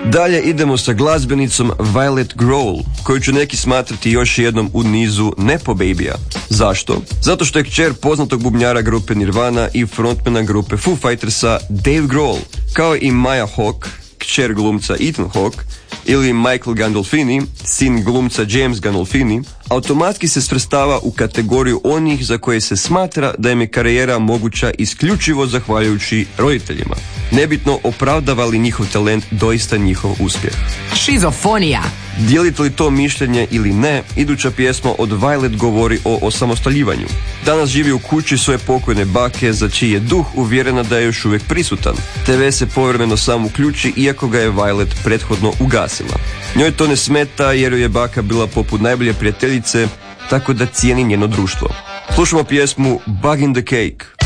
Dalje idemo sa glazbenicom Violet Grohl, koju ću neki smatrati još jednom u nizu nepo babya. Zašto? Zato što je kćer poznatog bubnjara grupe Nirvana i frontmana grupe Foo Fightersa Dave Grohl, kao i Maya Hawke, kćer glumca Ethan Hawke, ili Michael Gandolfini, sin glumca James Gandolfini, automatski se svrstava u kategoriju onih za koje se smatra da im je karijera moguća isključivo zahvaljujući roditeljima. Nebitno opravdava li njihov talent doista njihov uspjeh. Šizofonija. Dijelite li to mišljenje ili ne, iduća pjesma od Violet govori o osamostaljivanju. Danas živi u kući svoje pokojne bake, za čiji je duh uvjerena da je još uvijek prisutan. TV se povremeno sam uključi, iako ga je Violet prethodno ugasila. Njoj to ne smeta jer joj je baka bila poput najbolje prijateljice, tako da cijeni njeno društvo. Slušamo pjesmu Bug in the Cake.